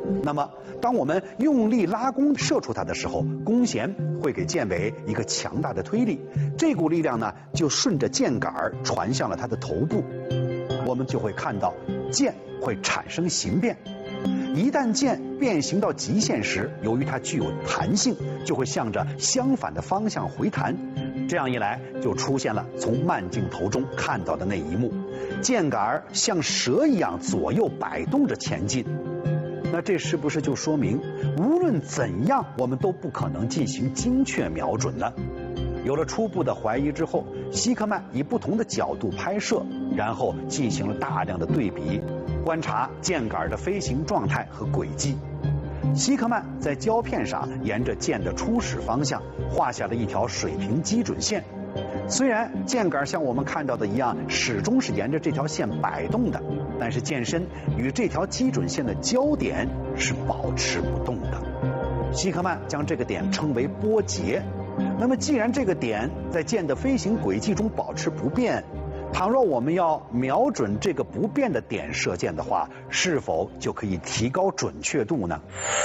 那么，当我们用力拉弓射出它的时候，弓弦会给箭尾一个强大的推力，这股力量呢就顺着箭杆传向了它的头部，我们就会看到箭会产生形变。一旦箭变形到极限时，由于它具有弹性，就会向着相反的方向回弹。这样一来，就出现了从慢镜头中看到的那一幕：箭杆像蛇一样左右摆动着前进。那这是不是就说明，无论怎样，我们都不可能进行精确瞄准呢？有了初步的怀疑之后，希克曼以不同的角度拍摄，然后进行了大量的对比，观察箭杆的飞行状态和轨迹。希克曼在胶片上沿着箭的初始方向画下了一条水平基准线。虽然箭杆像我们看到的一样，始终是沿着这条线摆动的，但是箭身与这条基准线的交点是保持不动的。希克曼将这个点称为波节。那么既然这个点在箭的飞行轨迹中保持不变，倘若我们要瞄准这个不变的点射箭的话，是否就可以提高准确度呢？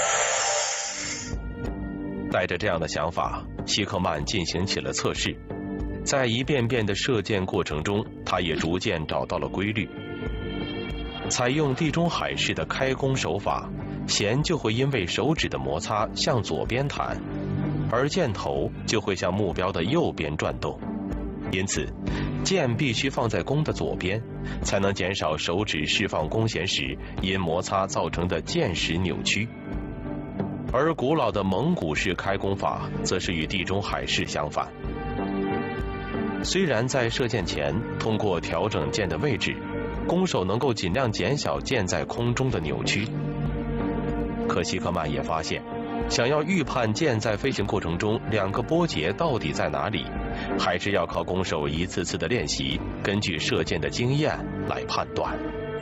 带着这样的想法，希克曼进行起了测试。在一遍遍的射箭过程中，他也逐渐找到了规律。采用地中海式的开弓手法，弦就会因为手指的摩擦向左边弹，而箭头就会向目标的右边转动。因此，箭必须放在弓的左边，才能减少手指释放弓弦时因摩擦造成的箭矢扭曲。而古老的蒙古式开弓法则是与地中海式相反。虽然在射箭前通过调整箭的位置，弓手能够尽量减小箭在空中的扭曲，可希克曼也发现，想要预判箭在飞行过程中两个波节到底在哪里，还是要靠弓手一次次的练习，根据射箭的经验来判断。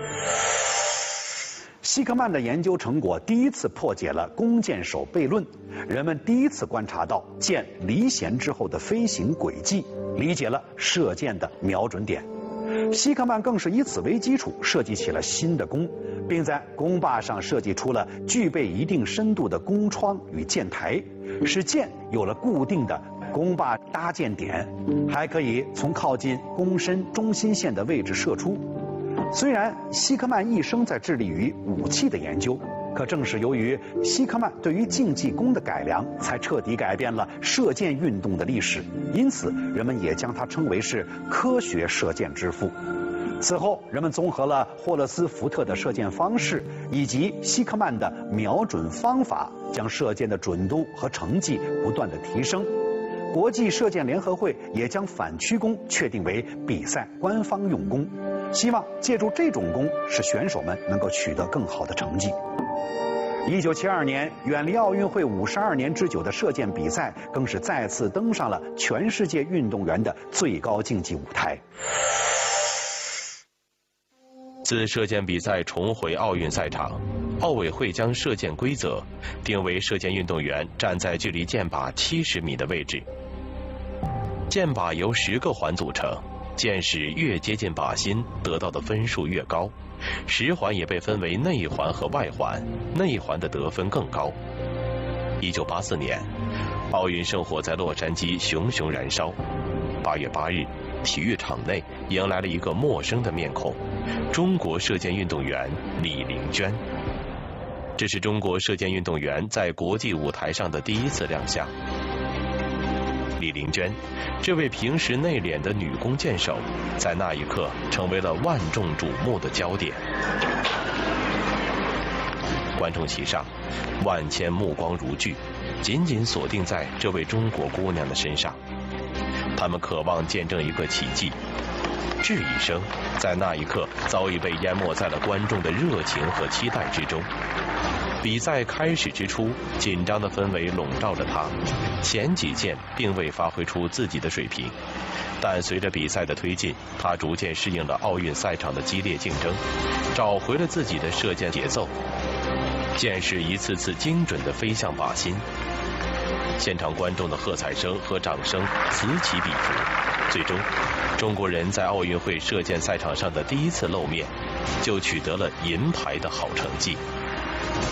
希克曼的研究成果第一次破解了弓箭手悖论，人们第一次观察到箭离弦之后的飞行轨迹，理解了射箭的瞄准点。希克曼更是以此为基础设计起了新的弓，并在弓把上设计出了具备一定深度的弓窗与箭台，使箭有了固定的弓把搭箭点，还可以从靠近弓身中心线的位置射出。虽然希克曼一生在致力于武器的研究，可正是由于希克曼对于竞技弓的改良，才彻底改变了射箭运动的历史。因此，人们也将他称为是科学射箭之父。此后，人们综合了霍勒斯福特的射箭方式以及希克曼的瞄准方法，将射箭的准度和成绩不断的提升。国际射箭联合会也将反曲弓确定为比赛官方用弓，希望借助这种弓，使选手们能够取得更好的成绩。1972年，远离奥运会52年之久的射箭比赛，更是再次登上了全世界运动员的最高竞技舞台。 自射箭比赛重回奥运赛场，奥委会将射箭规则定为射箭运动员站在距离箭靶70米的位置。箭靶由10个环组成，箭矢越接近靶心，得到的分数越高。10环也被分为内环和外环，内环的得分更高。1984年，奥运圣火在洛杉矶熊熊燃烧。8月8日，体育场内迎来了一个陌生的面孔——中国射箭运动员李玲娟。这是中国射箭运动员在国际舞台上的第一次亮相。李玲娟，这位平时内敛的女弓箭手，在那一刻成为了万众瞩目的焦点。观众席上，万千目光如炬，紧紧锁定在这位中国姑娘的身上。他们渴望见证一个奇迹。质疑声在那一刻早已被淹没在了观众的热情和期待之中。比赛开始之初，紧张的氛围笼罩着他，前几箭并未发挥出自己的水平，但随着比赛的推进，他逐渐适应了奥运赛场的激烈竞争，找回了自己的射箭节奏，箭矢一次次精准地飞向靶心。现场观众的喝彩声和掌声此起彼伏，最终中国人在奥运会射箭赛场上的第一次露面，就取得了银牌的好成绩。